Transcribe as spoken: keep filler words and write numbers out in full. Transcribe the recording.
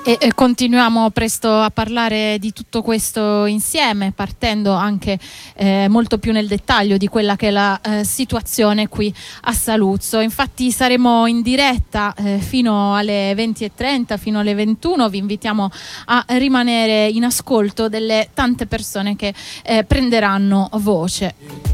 E, e continuiamo presto a parlare di tutto questo insieme, partendo anche eh, molto più nel dettaglio di quella che è la eh, situazione qui a Saluzzo. Infatti saremo in diretta eh, fino alle venti e trenta, fino alle ventuno. Vi invitiamo a rimanere in ascolto delle tante persone che eh, prenderanno voce.